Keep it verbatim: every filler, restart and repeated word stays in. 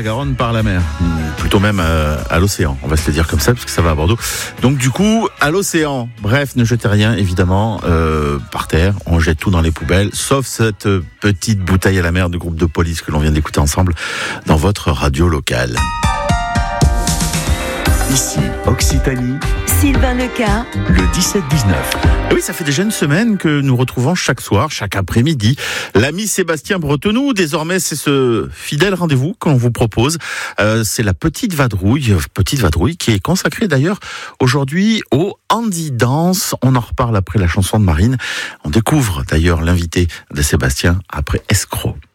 la Garonne par la mer. Plutôt même à, à l'océan, on va se le dire comme ça, parce que ça va à Bordeaux. Donc du coup, à l'océan. Bref, ne jetez rien, évidemment, euh, par terre. On jette tout dans les poubelles, sauf cette petite bouteille à la mer du groupe de police que l'on vient d'écouter ensemble dans votre radio locale. Ici, Occitanie, Sylvain Leca, le dix-sept dix-neuf. Et oui, ça fait déjà une semaine que nous retrouvons chaque soir, chaque après-midi, l'ami Sébastien Bretonou. Désormais, c'est ce fidèle rendez-vous qu'on vous propose. Euh, c'est la petite vadrouille, petite vadrouille qui est consacrée d'ailleurs aujourd'hui au Handy Dance. On en reparle après la chanson de Marine. On découvre d'ailleurs l'invité de Sébastien après Escroc.